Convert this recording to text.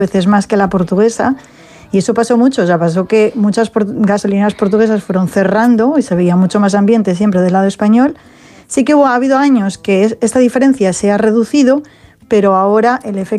veces más que la portuguesa. Y eso pasó mucho, o sea, pasó que muchas gasolineras portuguesas fueron cerrando y se veía mucho más ambiente siempre del lado español. Sí que ha habido años que esta diferencia se ha reducido, pero ahora el efecto